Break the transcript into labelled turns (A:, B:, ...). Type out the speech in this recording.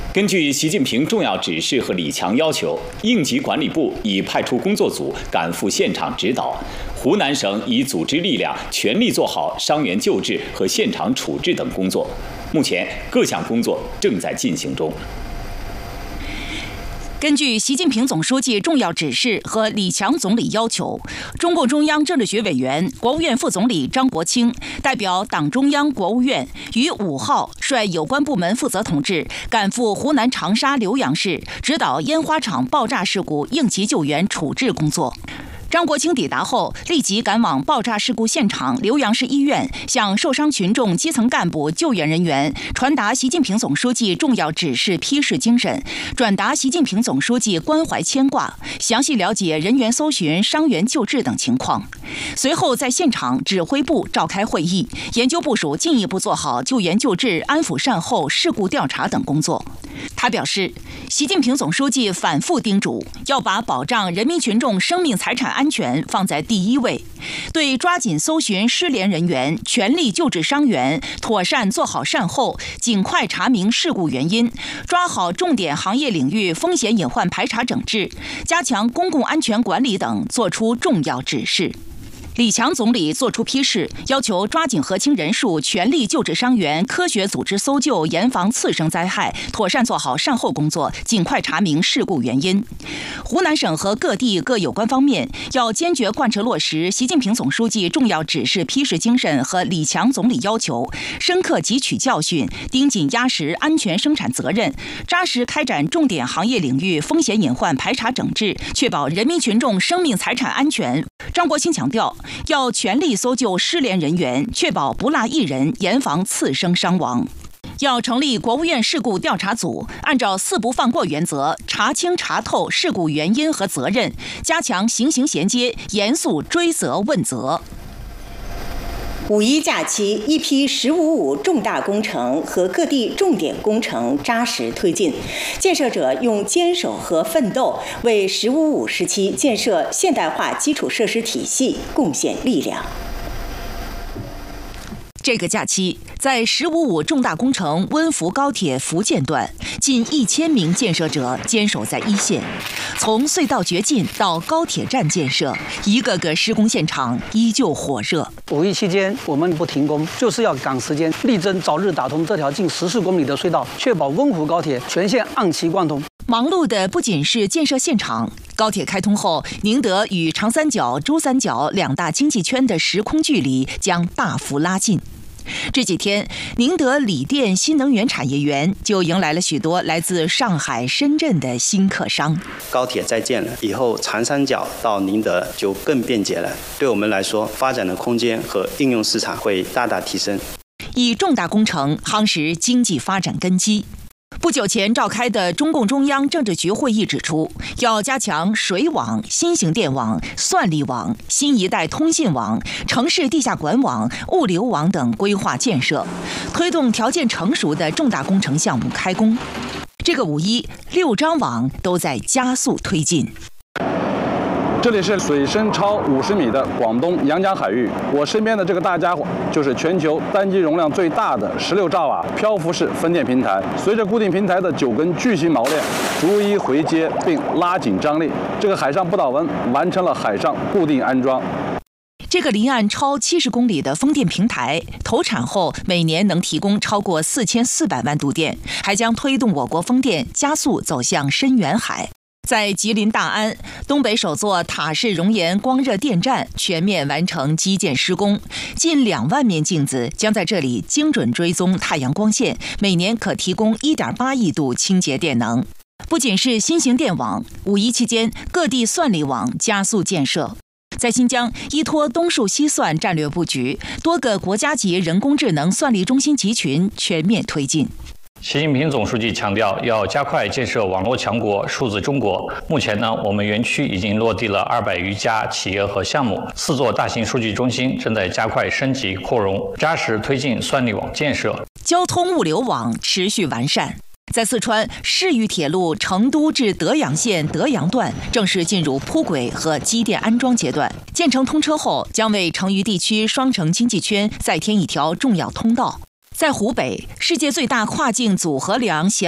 A: 根据习近平重要指示和李强要求，应急管理部已派出工作组赶赴现场指导，湖南省已组织力量全力做好伤员救治和现场处置等工作。目前各项工作正在进行中。
B: 根据习近平总书记重要指示和李强总理要求，中共中央政治局委员、国务院副总理张国清代表党中央、国务院于5号率有关部门负责同志赶赴湖南长沙浏阳市，指导烟花厂爆炸事故应急救援处置工作。张国清抵达后，立即赶往爆炸事故现场浏阳市医院，向受伤群众、基层干部、救援人员传达习近平总书记重要指示批示精神，转达习近平总书记关怀牵挂，详细了解人员搜寻、伤员救治等情况。随后在现场指挥部召开会议，研究部署进一步做好救援救治、安抚善后、事故调查等工作。他表示，习近平总书记反复叮嘱，要把保障人民群众生命财产安全放在第一位，对抓紧搜寻失联人员、全力救治伤员、妥善做好善后、尽快查明事故原因、抓好重点行业领域风险隐患排查整治、加强公共安全管理等作出重要指示。李强总理作出批示，要求抓紧核清人数，全力救治伤员，科学组织搜救，严防次生灾害，妥善做好善后工作，尽快查明事故原因。湖南省和各地各有关方面要坚决贯彻落实习近平总书记重要指示批示精神和李强总理要求，深刻汲取教训，盯紧压实安全生产责任，扎实开展重点行业领域风险隐患排查整治，确保人民群众生命财产安全。张国清强调，要全力搜救失联人员，确保不落一人，严防次生伤亡。要成立国务院事故调查组，按照4不放过原则，查清查透事故原因和责任，加强刑刑衔接，严肃追责问责。
C: 5·1假期，一批“15·5”重大工程和各地重点工程扎实推进，建设者用坚守和奋斗为“15·5”时期建设现代化基础设施体系贡献力量。
B: 这个假期，在“15·5”重大工程温涪高铁福建段，近1000名建设者坚守在一线，从隧道掘进到高铁站建设，一个个施工现场依旧火热。
D: 5·1期间，我们不停工，就是要赶时间，力争早日打通这条近14公里的隧道，确保温涪高铁全线按期贯通。
B: 忙碌的不仅是建设现场，高铁开通后，宁德与长三角、珠三角2大经济圈的时空距离将大幅拉近。这几天，宁德锂电新能源产业园就迎来了许多来自上海、深圳的新客商。
E: 高铁在建了以后，长三角到宁德就更便捷了，对我们来说，发展的空间和应用市场会大大提升。
B: 以重大工程夯实经济发展根基。不久前召开的中共中央政治局会议指出，要加强水网、新型电网、算力网、新一代通信网、城市地下管网、物流网等规划建设，推动条件成熟的重大工程项目开工。这个5·1、6张网都在加速推进。
F: 这里是水深超50米的广东阳江海域，我身边的这个大家伙就是全球单机容量最大的16兆瓦漂浮式分电平台。随着固定平台的9根巨型锚链逐一回接并拉紧张力，这个海上不倒翁完成了海上固定安装。
B: 这个离岸超70公里的风电平台投产后，每年能提供超过4400万度电，还将推动我国风电加速走向深远海。在吉林大安，东北首座塔式熔岩光热电站全面完成基建施工，近2万面镜子将在这里精准追踪太阳光线，每年可提供1.8亿度清洁电能。不仅是新型电网，5·1期间各地算力网加速建设。在新疆，依托东数西算战略布局，多个国家级人工智能算力中心集群全面推进。
G: 习近平总书记强调，要加快建设网络强国、数字中国。目前呢，我们园区已经落地了200余家企业和项目，4座大型数据中心正在加快升级扩容，扎实推进算力网建设。
B: 交通物流网持续完善。在四川，市域铁路成都至德阳县德阳段正式进入铺轨和机电安装阶段，建成通车后，将为成渝地区双城经济圈再添一条重要通道。在湖北，世界最大跨境组合梁